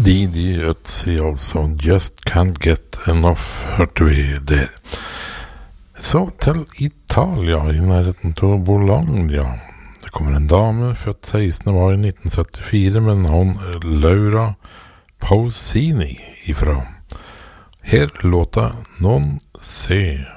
Didi Ötzi, altså Just Can't Get Enough, hørte vi der. Så til Italia, i nærheten til Bologna. Det kommer en dame, født 16. mai 1974, med navn Laura Pausini ifra. Her låta Non Se.